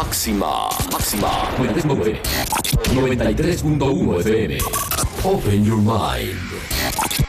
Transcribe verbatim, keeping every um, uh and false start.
Máxima, máxima. Buenas noventa y tres punto uno F M. Open your mind.